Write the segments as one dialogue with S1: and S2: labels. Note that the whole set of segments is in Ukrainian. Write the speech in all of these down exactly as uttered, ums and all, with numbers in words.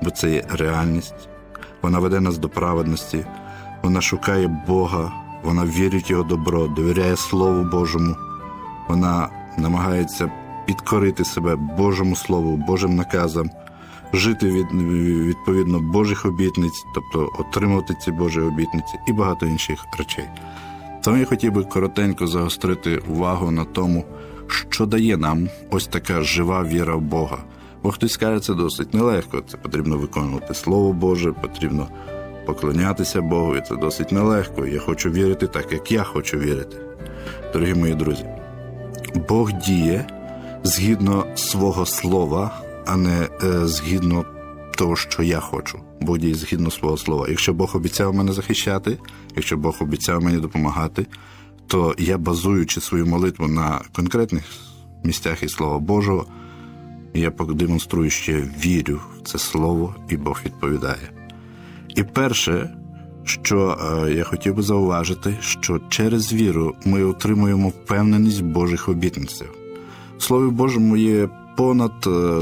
S1: бо це є реальність. Вона веде нас до праведності, вона шукає Бога, вона вірить в Його добро, довіряє Слову Божому, вона намагається підкорити себе Божому Слову, Божим наказам, жити від, відповідно Божих обітниць, тобто отримувати ці Божі обітниці і багато інших речей. Тому я хотів би коротенько загострити увагу на тому, що дає нам ось така жива віра в Бога. Бо хтось скаже, це досить нелегко, це потрібно виконувати Слово Боже, потрібно поклонятися Богу, і це досить нелегко. Я хочу вірити так, як я хочу вірити. Дорогі мої друзі, Бог діє згідно свого слова, а не е, згідно того, що я хочу. Бог діє згідно свого слова. Якщо Бог обіцяв мене захищати, якщо Бог обіцяв мені допомагати, то я, базуючи свою молитву на конкретних місцях із Слова Божого, я продемонструю, що я вірю в це Слово, і Бог відповідає. І перше, що е, я хотів би зауважити, що через віру ми отримуємо впевненість в Божих обітницях. В Слові Божому є понад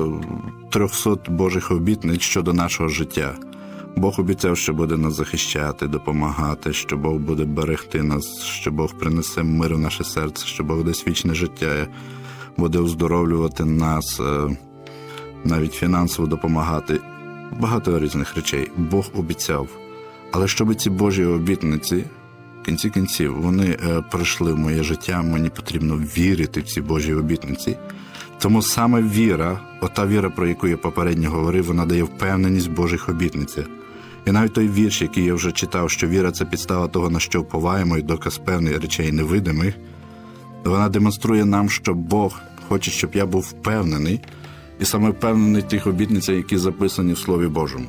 S1: триста Божих обітниць щодо нашого життя. Бог обіцяв, що буде нас захищати, допомагати, що Бог буде берегти нас, що Бог принесе мир в наше серце, що Бог дасть вічне життя, буде оздоровлювати нас, навіть фінансово допомагати. Багато різних речей Бог обіцяв. Але щоб ці Божі обітниці, в кінці кінців, вони прийшли в моє життя, мені потрібно вірити в ці Божі обітниці. Тому саме віра, ота віра, про яку я попередньо говорив, вона дає впевненість в Божих обітницях. І навіть той вірш, який я вже читав, що віра – це підстава того, на що вповаємо, і доказ певних речей невидимих, вона демонструє нам, що Бог хоче, щоб я був впевнений, і саме впевнений в тих обітницях, які записані в Слові Божому.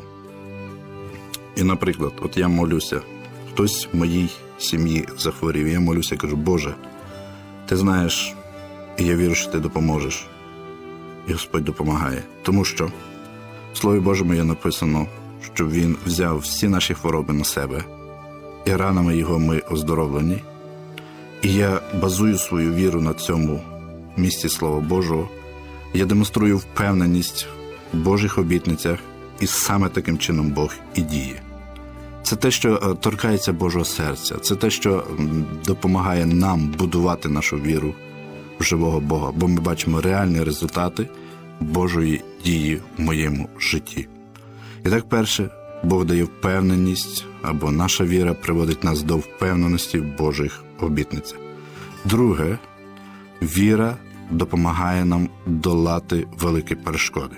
S1: І, наприклад, от я молюся, хтось в моїй сім'ї захворів, я молюся, кажу: Боже, ти знаєш, і я вірю, що ти допоможеш. І Господь допомагає. Тому що в Слові Божому є написано, що Він взяв всі наші хвороби на себе, і ранами Його ми оздоровлені. І я базую свою віру на цьому місці Слова Божого. Я демонструю впевненість в Божих обітницях, і саме таким чином Бог і діє. Це те, що торкається Божого серця, це те, що допомагає нам будувати нашу віру в живого Бога, бо ми бачимо реальні результати Божої дії в моєму житті. І так, перше, Бог дає впевненість, або наша віра приводить нас до впевненості в Божих обітницях. Друге, віра допомагає нам долати великі перешкоди.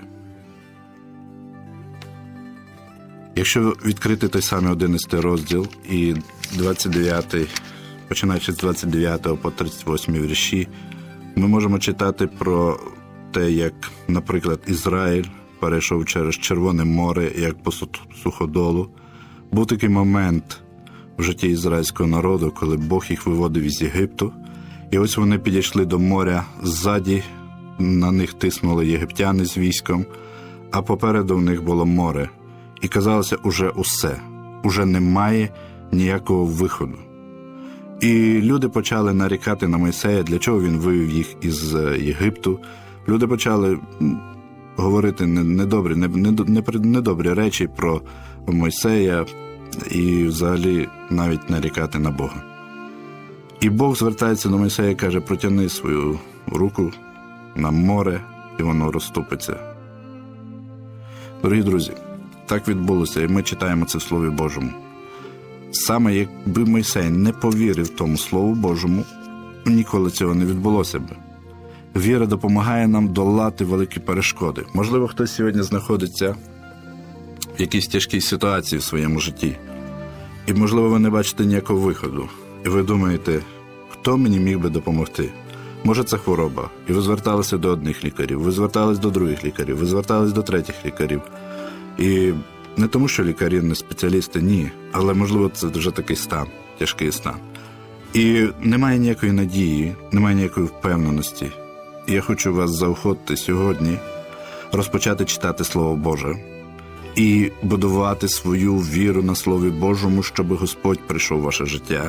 S1: Якщо відкрити той самий одинадцятий розділ і двадцять дев'ятий, починаючи з двадцять дев'ятого по тридцять восьмий вірші, ми можемо читати про те, як, наприклад, Ізраїль перейшов через Червоне море, як по суходолу. Був такий момент в житті ізраїльського народу, коли Бог їх виводив із Єгипту. І ось вони підійшли до моря, ззаді на них тиснули єгиптяни з військом, а попереду в них було море. І казалося, уже усе, уже немає ніякого виходу. І люди почали нарікати на Мойсея, для чого він вивів їх із Єгипту. Люди почали говорити недобрі, недобрі речі про Мойсея і взагалі навіть нарікати на Бога. І Бог звертається до Мойсея і каже: протягни свою руку на море, і воно розступиться. Дорогі друзі, так відбулося, і ми читаємо це в Слові Божому. Саме якби Мойсей не повірив тому Слову Божому, ніколи цього не відбулося б. Віра допомагає нам долати великі перешкоди. Можливо, хтось сьогодні знаходиться в якійсь тяжкій ситуації в своєму житті. І, можливо, ви не бачите ніякого виходу. І ви думаєте, хто мені міг би допомогти? Може, це хвороба. І ви зверталися до одних лікарів, ви звертались до других лікарів, ви звертались до третіх лікарів. І не тому, що лікарі не спеціалісти, ні. Але, можливо, це вже такий стан, тяжкий стан. І немає ніякої надії, немає ніякої впевненості. І я хочу вас заохотити сьогодні розпочати читати Слово Боже і будувати свою віру на Слові Божому, щоб Господь прийшов в ваше життя.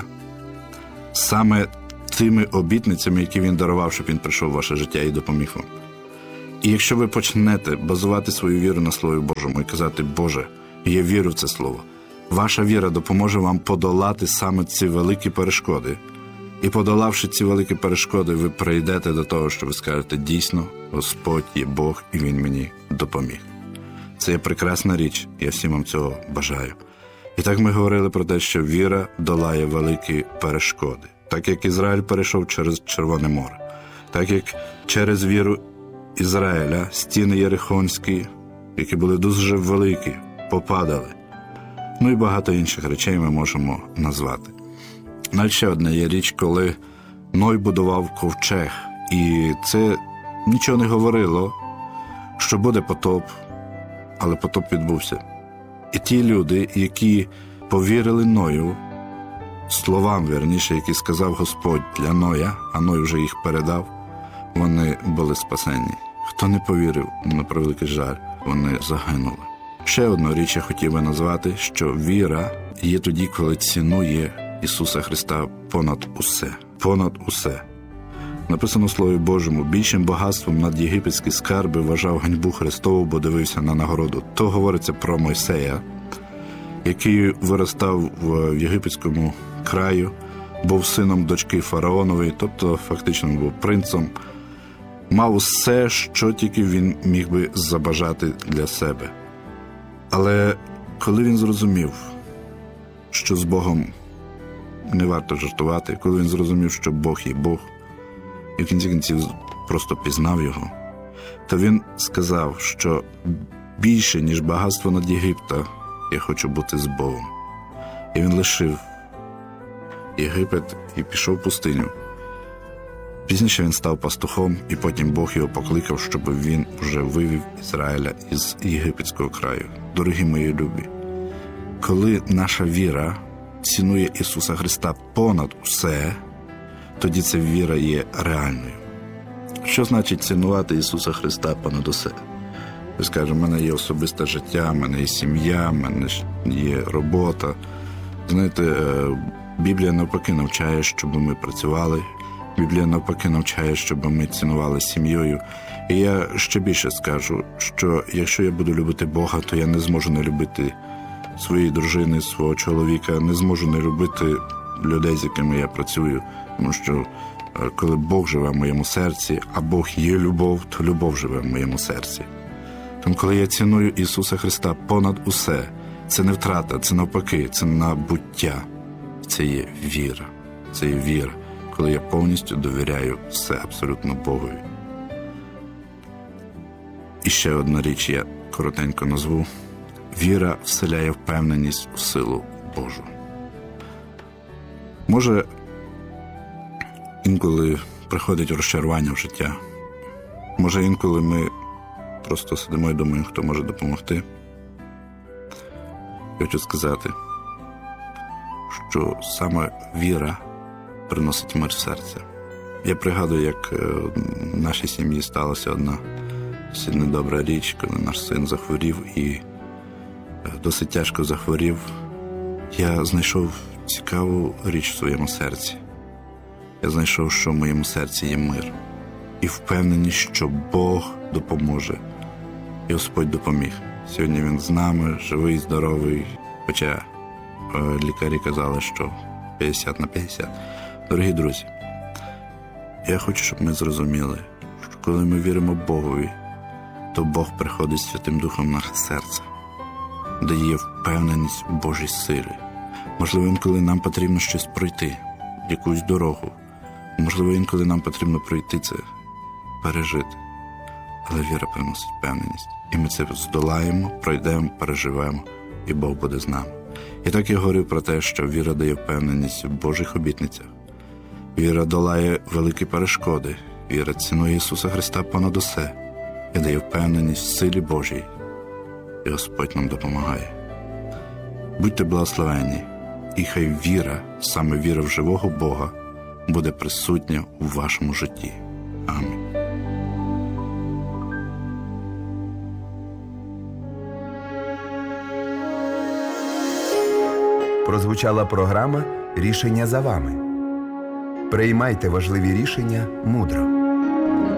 S1: Саме тими обітницями, які Він дарував, щоб Він прийшов в ваше життя і допоміг вам. І якщо ви почнете базувати свою віру на Слові Божому і казати: Боже, я вірю в це Слово, ваша віра допоможе вам подолати саме ці великі перешкоди. І подолавши ці великі перешкоди, ви прийдете до того, що ви скажете: дійсно, Господь є Бог, і Він мені допоміг. Це є прекрасна річ, я всім вам цього бажаю. І так ми говорили про те, що віра долає великі перешкоди. Так як Ізраїль перейшов через Червоне море, так як через віру Ізраїля стіни Єрихонські, які були дуже великі, попадали. Ну і багато інших речей ми можемо назвати. Навіть ще одна є річ, коли Ной будував ковчег, і це нічого не говорило, що буде потоп, але потоп відбувся. І ті люди, які повірили Ною, словам, вірніше, які сказав Господь для Ноя, а Ной вже їх передав, вони були спасені. Хто не повірив, на превеликий жаль, вони загинули. Ще одну річ я хотів би назвати, що віра є тоді, коли цінує Ісуса Христа понад усе. Понад усе. Написано в Слові Божому: більшим багатством над єгипетські скарби вважав ганьбу Христову, бо дивився на нагороду. То говориться про Мойсея, який виростав в єгипетському краю, був сином дочки фараонової, тобто фактично був принцем, мав усе, що тільки він міг би забажати для себе. Але коли він зрозумів, що з Богом не варто жартувати, коли він зрозумів, що Бог є Бог, і в кінці кінців просто пізнав його, то він сказав, що більше, ніж багатство над Єгипта, я хочу бути з Богом. І він лишив Єгипет і пішов в пустиню. Пізніше він став пастухом, і потім Бог його покликав, щоб він вже вивів Ізраїля із єгипетського краю. Дорогі мої любі, коли наша віра цінує Ісуса Христа понад усе, тоді ця віра є реальною. Що значить цінувати Ісуса Христа понад усе? Ви скажете: в мене є особисте життя, в мене є сім'я, в мене є робота. Знаєте, Біблія навпаки навчає, щоб ми працювали. Біблія навпаки навчає, щоб ми цінували сім'єю. І я ще більше скажу, що якщо я буду любити Бога, то я не зможу не любити своєї дружини, свого чоловіка, не зможу не любити людей, з якими я працюю. Тому що коли Бог живе в моєму серці, а Бог є любов, то любов живе в моєму серці. Тому коли я ціную Ісуса Христа понад усе, це не втрата, це навпаки, це набуття. Це є віра. Це є віра, коли я повністю довіряю все абсолютно Богові. І ще одна річ я коротенько назву. Віра вселяє впевненість у силу Божу. Може, інколи приходить розчарування в життя. Може, інколи ми просто сидимо і думаємо, хто може допомогти. Я хочу сказати, що саме віра приносить мир в серце. Я пригадую, як в нашій сім'ї сталася одна досить недобра річ, коли наш син захворів і досить тяжко захворів. Я знайшов цікаву річ в своєму серці. Я знайшов, що в моєму серці є мир. І впевненість, що Бог допоможе. І Господь допоміг. Сьогодні Він з нами, живий, здоровий. Хоча лікарі казали, що п'ятдесят на п'ятдесят. Дорогі друзі, я хочу, щоб ми зрозуміли, що коли ми віримо Богові, то Бог приходить Святим Духом в наше серце, дає впевненість у Божій силі. Можливо, інколи нам потрібно щось пройти, якусь дорогу. Можливо, інколи нам потрібно пройти це, пережити. Але віра приносить впевненість. І ми це здолаємо, пройдемо, переживемо, і Бог буде з нами. І так я говорив про те, що віра дає впевненість в Божих обітницях. Віра долає великі перешкоди. Віра цінує Ісуса Христа понад усе і дає впевненість в силі Божій. І Господь нам допомагає. Будьте благословені, і хай віра, саме віра в живого Бога, буде присутня у вашому житті. Амінь.
S2: Прозвучала програма «Рішення за вами». Приймайте важливі рішення мудро.